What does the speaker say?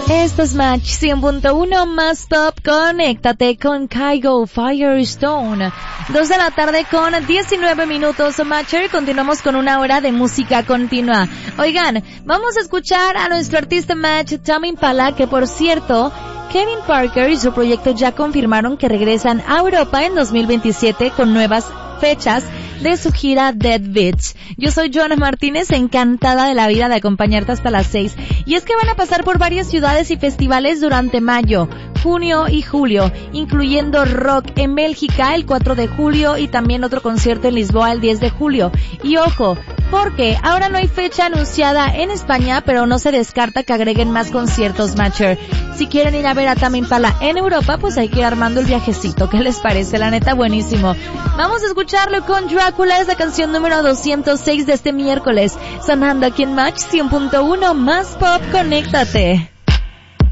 Esto es Match 100.1 más Pop. Conéctate con Kygo Firestone. 2 de la tarde con 19 minutos, Matcher. Continuamos con una hora de música continua. Oigan, vamos a escuchar a nuestro artista Match, Tame Impala, que por cierto, Kevin Parker y su proyecto ya confirmaron que regresan a Europa en 2027 con nuevas fechas de su gira Dead Beach. Yo soy Joana Martínez, encantada de la vida de acompañarte hasta las 6. Y es que van a pasar por varias ciudades y festivales durante mayo, junio y julio, incluyendo Rock en Bélgica el 4 de julio y también otro concierto en Lisboa el 10 de julio. Y ojo, porque ahora no hay fecha anunciada en España, pero no se descarta que agreguen más conciertos, Matcher. Si quieren ir a ver a Tame Impala en Europa, pues hay que ir armando el viajecito. ¿Qué les parece? La neta, buenísimo. Vamos a escucharlo con Drácula, es la canción número 206 de este miércoles, sonando aquí en Match 100.1 más Pop. Conéctate.